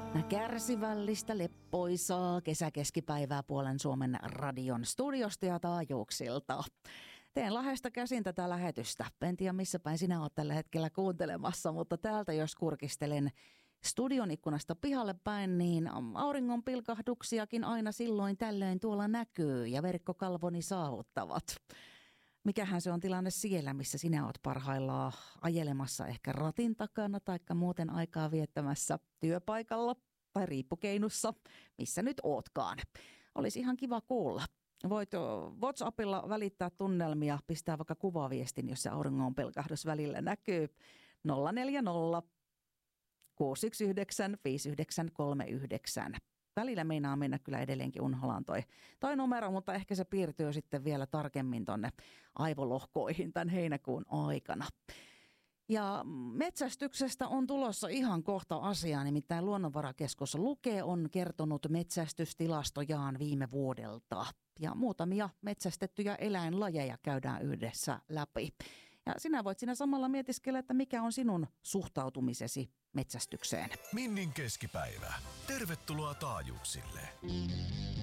Kärsivällistä, leppoisaa kesäkeskipäivää puolen Suomen radion studiosta ja taajuuksilta. Teen Lahdesta käsin tätä lähetystä. En tiedä missä päin sinä olet tällä hetkellä kuuntelemassa, mutta täältä jos kurkistelen studion ikkunasta pihalle päin, niin auringon pilkahduksiakin aina silloin tällöin tuolla näkyy ja verkkokalvoni saavuttavat. Mikähän se on tilanne siellä, missä sinä oot parhaillaan ajelemassa ehkä ratin takana tai muuten aikaa viettämässä työpaikalla tai riippukeinussa, missä nyt ootkaan. Olisi ihan kiva kuulla. Voit WhatsAppilla välittää tunnelmia, pistää vaikka kuvaviestin, jos se auringon pelkahdus välillä näkyy. 040 619 5939. Välillä meinaa mennä kyllä edelleenkin unholaan toi numero, mutta ehkä se piirtyy sitten vielä tarkemmin tonne aivolohkoihin tämän heinäkuun aikana. Ja metsästyksestä on tulossa ihan kohta asiaa, nimittäin Luonnonvarakeskus Luke on kertonut metsästystilastojaan viime vuodelta. Ja muutamia metsästettyjä eläinlajeja käydään yhdessä läpi. Ja sinä voit siinä samalla mietiskellä, että mikä on sinun suhtautumisesi metsästykseen. Minnin keskipäivä. Tervetuloa taajuuksille.